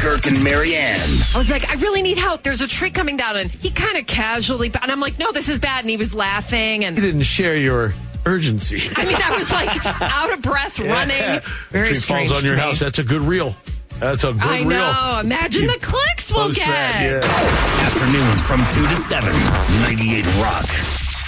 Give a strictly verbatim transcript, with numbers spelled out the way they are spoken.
Kirk and Marianne. I was like, I really need help. There's a tree coming down. And he kind of casually, and I'm like, no, this is bad. And he was laughing. And He didn't share your urgency. I mean, I was like out of breath, running. Yeah. Very Tree strange falls on your to me. house. That's a good reel. That's a good I reel. know. Imagine You the clicks we'll post get. that, yeah. Afternoons from two to seven. ninety-eight Rock.